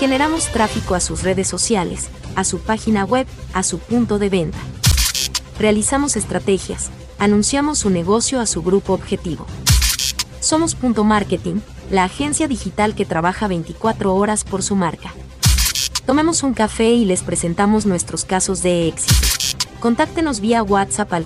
Generamos tráfico a sus redes sociales, a su página web, a su punto de venta. Realizamos estrategias, anunciamos su negocio a su grupo objetivo. Somos Punto Marketing, la agencia digital que trabaja 24 horas por su marca. Tomemos un café y les presentamos nuestros casos de éxito. Contáctenos vía WhatsApp al